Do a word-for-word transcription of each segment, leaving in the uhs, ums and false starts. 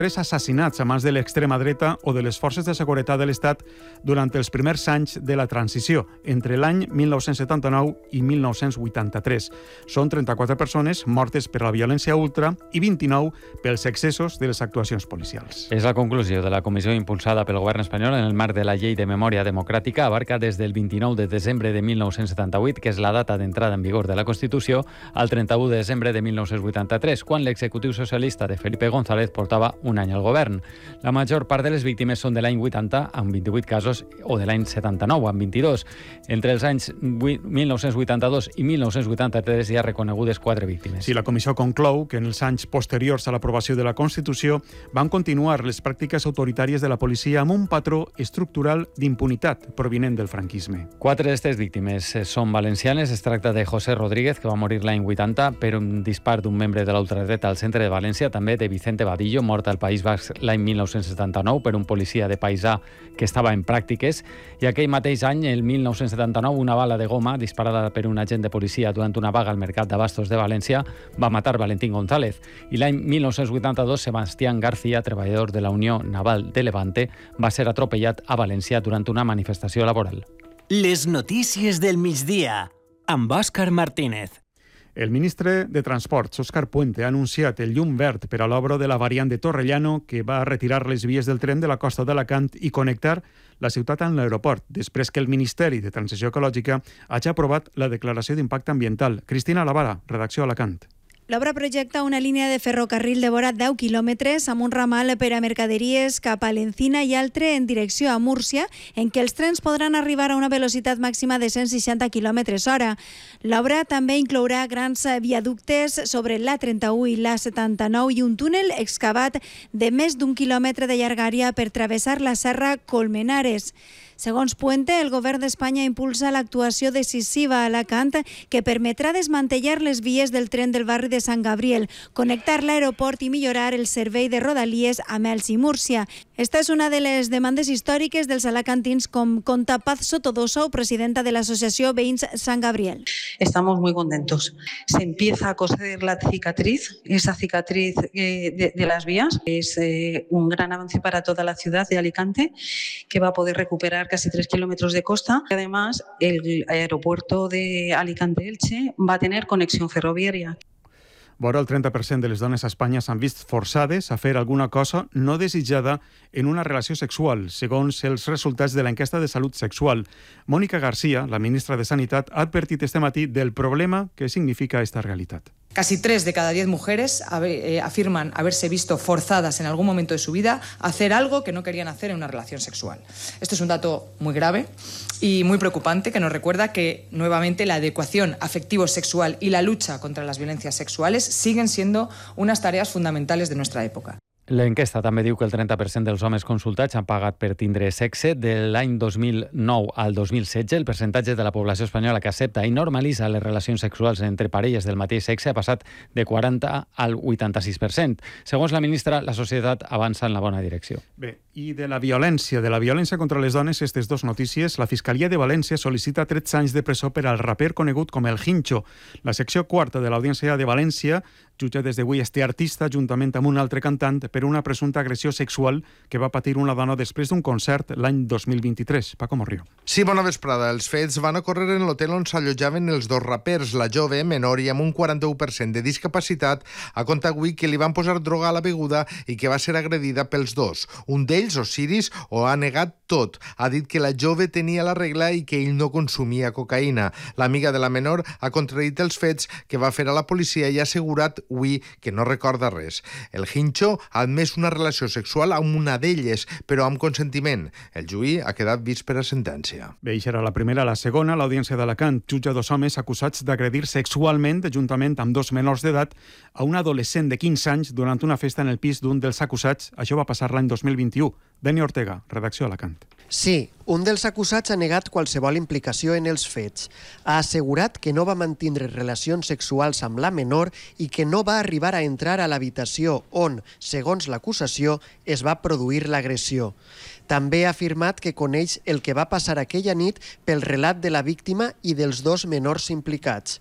tres assassinats a mans de l'extrema dreta o de les forces de seguretat de l'Estat durant els primers anys de la transició, entre l'any mil nou-cents setanta-nou i mil nou-cents vuitanta-tres. Són trenta-quatre persones mortes per la violència ultra i vint-i-nou pels excessos de les actuacions policials. És la conclusió de la comissió impulsada pel govern espanyol en el marc de la Llei de Memòria Democràtica. Abarca des del vint-i-nou de desembre de mil nou-cents setanta-vuit, que és la data d'entrada en vigor de la Constitució, al trenta-u de desembre de mil nou-cents vuitanta-tres, quan l'executiu socialista de Felipe González portava un any al govern. La major part de les víctimes són de l'any vuitanta, amb vint-i-vuit casos, o de l'any setanta-nou, amb vint-i-dos. Entre els anys mil nou-cents vuitanta-dos i mil nou-cents vuitanta-tres hi ha reconegudes quatre víctimes. Sí, la comissió conclou que en els anys posteriors a l'aprovació de la Constitució van continuar les pràctiques autoritàries de la policia amb un patró estructural d'impunitat provinent del franquisme. Quatre d'aquestes víctimes són valencianes. Es tracta de José Rodríguez, que va morir l'any vuitanta per un dispar d'un membre de l'ultradreta al centre de València, també de Vicente Vadillo, mort al País Basc l'any mil nou-cents setanta-nou per un policia de paisà que estava en pràctiques, i aquell mateix any, el mil nou-cents setanta-nou, una bala de goma disparada per un agent de policia durant una vaga al mercat d'abastos de València va matar Valentín González, i l'any mil nou-cents vuitanta-dos Sebastián García, treballador de la Unió Naval de Levante, va ser atropellat a València durant una manifestació laboral. Les notícies del migdia, amb Òscar Martínez. El ministre de Transports, Òscar Puente, ha anunciat el llum verd per a l'obra de la variant de Torrellano, que va retirar les vies del tren de la costa d'Alacant i connectar la ciutat amb l'aeroport, després que el Ministeri de Transició Ecològica hagi aprovat la declaració d'impacte ambiental. Cristina Lavara, redacció Alacant. L'obra projecta una línia de ferrocarril de vora deu quilòmetres amb un ramal per a mercaderies cap a l'Encina i altre en direcció a Múrcia, en què els trens podran arribar a una velocitat màxima de cent seixanta quilòmetres hora. L'obra també inclourà grans viaductes sobre l'A trenta-u i l'A setanta-nou i un túnel excavat de més d'un quilòmetre de llargària per travessar la serra Colmenares. Segons Puente, el govern d'Espanya impulsa l'actuació decisiva a Alacant, que permetrà desmantellar les vies del tren del barri de Sant Gabriel, connectar l'aeroport i millorar el servei de rodalies amb Elx i Múrcia. Esta és una de les demandes històriques dels alacantins, com conta Paz Sotodoso, presidenta de l'Associació Veïns Sant Gabriel. Estamos muy contentos. Se empieza a coser la cicatriz, esa cicatriz eh, de, de las vías. Es eh, un gran avance para toda la ciudad de Alicante, que va a poder recuperar casi tres kilómetros de costa. Además, el aeropuerto de Alicante-Elche va a tener conexión ferroviaria. Vora el trenta per cent de les dones a Espanya s'han vist forçades a fer alguna cosa no desitjada en una relació sexual, segons els resultats de l'enquesta de salut sexual. Mònica García, la ministra de Sanitat, ha advertit este matí del problema que significa esta realitat. Casi tres de cada diez mujeres afirman haberse visto forzadas en algún momento de su vida a hacer algo que no querían hacer en una relación sexual. Esto es un dato muy grave y muy preocupante, que nos recuerda que, nuevamente, la adecuación afectivo-sexual y la lucha contra las violencias sexuales siguen siendo unas tareas fundamentales de nuestra época. L'enquesta també diu que el trenta per cent dels homes consultats han pagat per tindre sexe. De l'any dos mil nou al dos mil setze, el percentatge de la població espanyola que accepta i normalitza les relacions sexuals entre parelles del mateix sexe ha passat de quaranta al vuitanta-sis per cent. Segons la ministra, la societat avança en la bona direcció. Bé, i de la violència, de la violència contra les dones, aquestes dues notícies. La Fiscalia de València sol·licita tretze anys de presó per al raper conegut com el Hincho. La secció quarta de l'Audiència de València jutja des d'avui este artista juntament amb un altre cantant per una presumpta agressió sexual que va patir una dona després d'un concert l'any dos mil vint-i-tres. Paco Morrió. Sí, bona vesprada. Els fets van ocórrer en l'hotel on s'allotjaven els dos rapers. La jove, menor i amb un quaranta-u per cent de discapacitat, ha contat avui que li van posar droga a la beguda i que va ser agredida pels dos. Un d'ells, Osiris, ho ha negat tot. Ha dit que la jove tenia la regla i que ell no consumia cocaïna. L'amiga de la menor ha contradit els fets que va fer a la policia i ha assegurat avui que no recorda res. El Hincho ha admès una relació sexual amb una d'elles, però amb consentiment. El juí ha quedat vist per a sentència. Bé, això era la primera. La segona, l'Audiència d'Alacant jutja dos homes acusats d'agredir sexualment, juntament amb dos menors d'edat, a un adolescent de quinze anys durant una festa en el pis d'un dels acusats. Això va passar l'any dos mil vint-i-u. Dani Ortega, redacció Alacant. Sí, un dels acusats ha negat qualsevol implicació en els fets. Ha assegurat que no va mantindre relacions sexuals amb la menor i que no va arribar a entrar a l'habitació on, segons l'acusació, es va produir l'agressió. També ha afirmat que coneix el que va passar aquella nit pel relat de la víctima i dels dos menors implicats.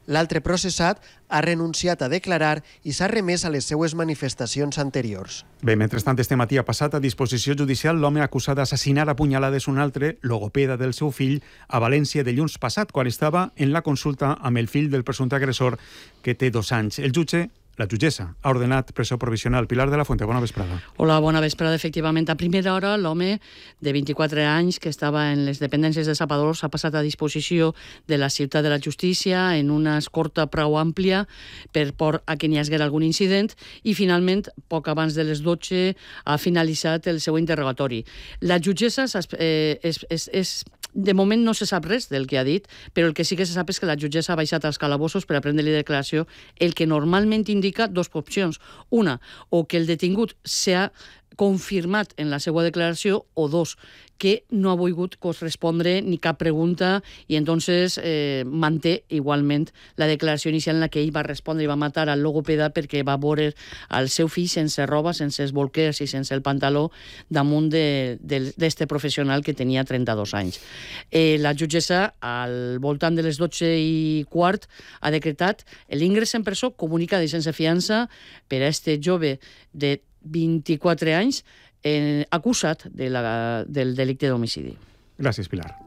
L'altre processat ha renunciat a declarar i s'ha remès a les seues manifestacions anteriors. Bé, mentrestant, este matí ha passat a disposició judicial l'home acusat d'assassinar a punyalades un altre logopeda del seu fill a València dilluns passat, quan estava en la consulta amb el fill del presumpte agressor, que té dos anys. El jutge La jutgessa ha ordenat presó provisional. Pilar de la Fuente, bona vesprada. Hola, bona vesprada. Efectivament, a primera hora, l'home de vint-i-quatre anys que estava en les dependències de Sapadors ha passat a disposició de la ciutat de la justícia en una escorta prou àmplia per por a que n'hi hagués algun incident i, finalment, poc abans de les dotze ha finalitzat el seu interrogatori. La jutgessa eh, és, és, és de moment no se sap res del que ha dit, però el que sí que se sap és que la jutgessa ha baixat als calabossos per a prendre-li declaració, el que normalment indica dos opcions. Una, o que el detingut s'ha confirmat en la seva declaració, o dos, que no ha volgut correspondre ni cap pregunta i entonces eh, manté igualment la declaració inicial en la que ell va respondre i va matar al logopeda perquè va veure el seu fill sense roba, sense els bolquers i sense el pantaló damunt d'este professional que tenia trenta-dos anys. Eh, la jutgessa, al voltant de les dotze i quart, ha decretat l'ingrés en presó comunicada i sense fiança per a este jove de vint-i-quatre anys eh, acusat de la, del delicte d'homicidi. Gràcies, Pilar.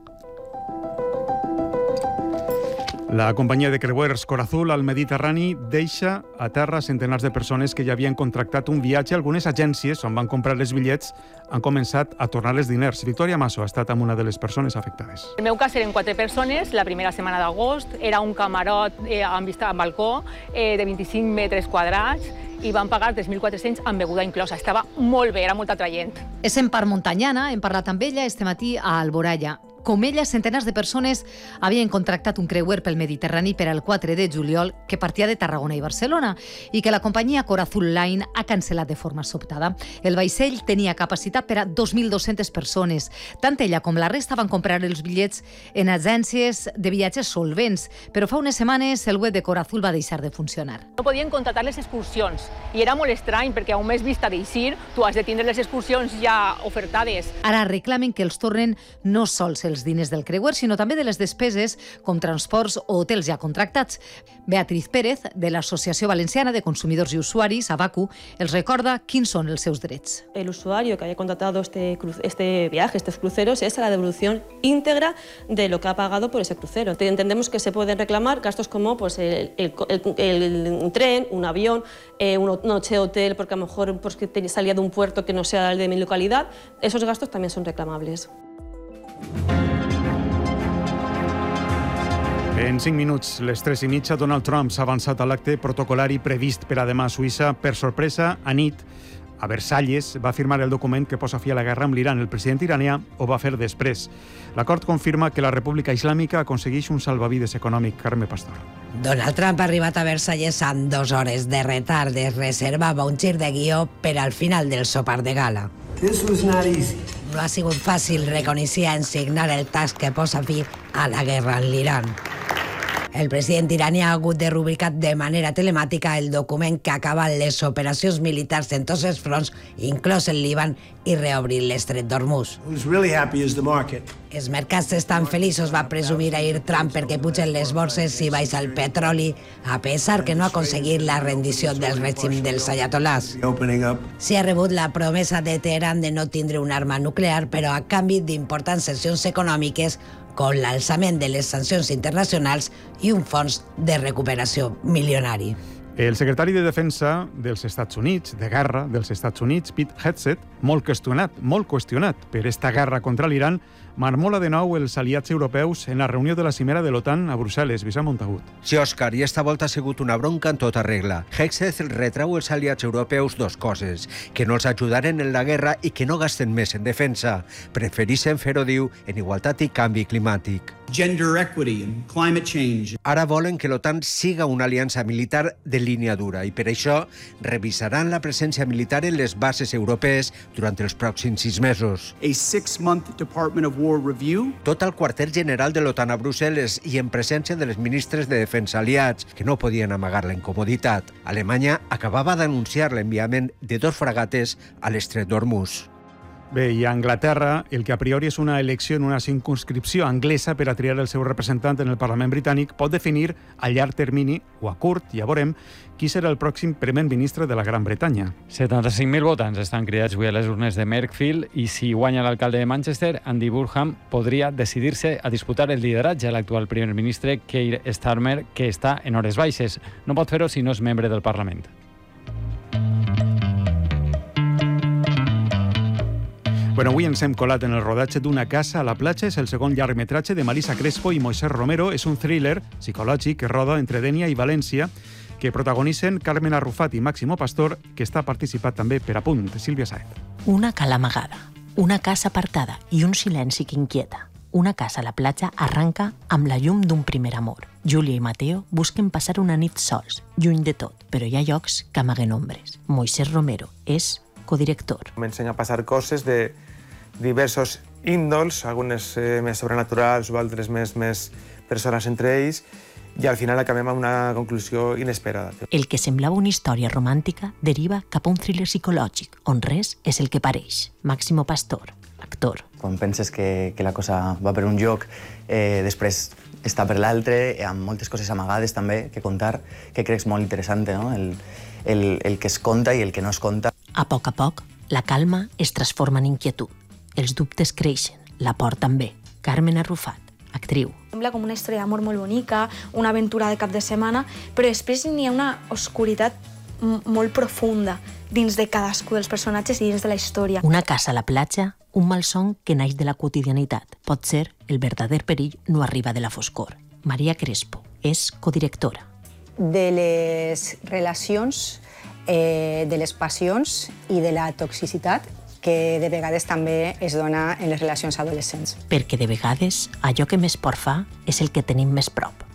La companyia de creuers Corazul al Mediterrani deixa a terra centenars de persones que ja havien contractat un viatge. Algunes agències on van comprar els bitllets han començat a tornar els diners. Victòria Masso ha estat amb una de les persones afectades. En el meu cas eren quatre persones, la primera setmana d'agost. Era un camarot eh, amb vista al balcó eh, de vint-i-cinc metres quadrats i van pagar tres mil quatre-cents amb beguda inclosa. Estava molt bé, era molt atraient. És en part muntanyana, hem parlat amb ella este matí a Alboraya. Com ella, centenars de persones havien contractat un creuer pel Mediterrani per al quatre de juliol que partia de Tarragona i Barcelona i que la companyia Corazul Line ha cancel·lat de forma sobtada. El vaixell tenia capacitat per a dos mil dues-centes persones. Tant ella com la resta van comprar els bitllets en agències de viatges solvents, però fa unes setmanes el web de Corazul va deixar de funcionar. No podien contractar les excursions i era molt estrany perquè a un mes vista d'eixir tu has de tindre les excursions ja ofertades. Ara reclamen que els tornen no sols els diners del creuer, sinó també de les despeses com transports o hotels ja contractats. Beatriz Pérez, de l'Associació Valenciana de Consumidors i Usuaris, ABACU, els recorda quins són els seus drets. El usuario que haya contratado este, este viaje, estos cruceros, es a la devolución íntegra de lo que ha pagado por ese crucero. Entendemos que se pueden reclamar gastos como pues, el, el, el, el tren, un avión, eh, una noche de hotel, porque a lo mejor pues, que salía de un puerto que no sea el de mi localidad. Esos gastos también son reclamables. En cinc minuts, les tres i mitja, Donald Trump s'ha avançat a l'acte protocolari previst per a demà a Suïssa. Per sorpresa, a nit, a Versalles, va firmar el document que posa fi a la guerra amb l'Iran. El president iranià ho va fer després. L'acord confirma que la República Islàmica aconsegueix un salvavides econòmic. Carme Pastor. Donald Trump ha arribat a Versalles amb dues hores de retard. Es reservava un gir de guió per al final del sopar de gala. No ha sigut fàcil, reconeixia, en signar el text que posa fi a la guerra amb l'Iran. El president iranià ha hagut de rubricar de manera telemàtica el document que acaba les operacions militars en tots els fronts, inclòs el Líban, i reobrir l'estret d'Hormuz. Els mercats estan feliços, va presumir ahir Trump, perquè pugen les borses i baixa el petroli, a pesar que no ha aconseguit la rendició del règim dels ayatolás. S'hi ha rebut la promesa de Teheran de no tindre una arma nuclear, però a canvi d'importants sancions econòmiques, com l'alçament de les sancions internacionals i un fons de recuperació milionari. El secretari de Defensa dels Estats Units, de guerra dels Estats Units, Pete Hegseth, molt qüestionat, molt qüestionat per esta guerra contra l'Iran, marmola de nou els aliats europeus en la reunió de la cimera de l'OTAN a Brussel·les. Vicent Montagut. Sí, Òscar, i esta volta ha sigut una bronca en tota regla. Hegseth retrau als aliats europeus dos coses: que no els ajudaren en la guerra i que no gasten més en defensa. Preferixen fer-ho, diu, en igualtat i canvi climàtic. Gender equity and climate change. Ara volen que l'OTAN siga una aliança militar de línia dura i per això revisaran la presència militar en les bases europees durant els pròxims sis mesos. A six-month Department of War review. Tot al quarter general de l'OTAN a Brussel·les i en presència de les ministres de defensa aliats, que no podien amagar la incomoditat. Alemanya acabava d'anunciar l'enviament de dos fragates a l'estret d'Hormuz. Bé, i a Anglaterra, el que a priori és una elecció en una circunscripció anglesa per a triar el seu representant en el Parlament britànic pot definir a llarg termini o a curt, ja veurem, qui serà el pròxim primer ministre de la Gran Bretanya. setanta-cinc mil votants estan cridats avui a les urnes de Merkfield i si guanya l'alcalde de Manchester, Andy Burnham, podria decidir-se a disputar el lideratge a l'actual primer ministre Keir Starmer, que està en hores baixes. No pot fer-ho si no és membre del Parlament. Bueno, avui ens hem colat en el rodatge d'Una casa a la platja. És el segon llargmetratge de Melissa Crespo i Moisés Romero. És un thriller psicològic que roda entre Dénia i València, que protagonitzen Carmen Arrufat i Máximo Pastor, que està participat també per Apunt, de Sílvia Saez. Una cala amagada, una casa apartada i un silenci que inquieta. Una casa a la platja arranca amb la llum d'un primer amor. Júlia i Mateo busquen passar una nit sols, lluny de tot, però hi ha llocs que amaguen ombres. Moisés Romero és codirector. M'ensenya a passar coses de diversos índols, algunes eh, més sobrenaturals o altres més, més persones entre ells, i al final acabem amb una conclusió inesperada. El que semblava una història romàntica deriva cap a un thriller psicològic, on res és el que pareix. Máximo Pastor, actor. Quan penses que, que la cosa va per un lloc, eh, després està per l'altre, amb moltes coses amagades també que contar, que crec és molt interessant, no? el, el, el que es conta i el que no es conta. A poc a poc, la calma es transforma en inquietud. Els dubtes creixen, la por també. Carmen Arrufat, actriu. Sembla com una història d'amor molt bonica, una aventura de cap de setmana, però després n'hi ha una oscuritat molt profunda dins de cadascú dels personatges i dins de la història. Una casa a la platja, un malson que naix de la quotidianitat. Pot ser el verdader perill no arriba de la foscor. Maria Crespo és codirectora. De les relacions, eh, de les passions i de la toxicitat que de vegades també es dona en les relacions adolescents. Perquè de vegades allò que més por fa és el que tenim més prop.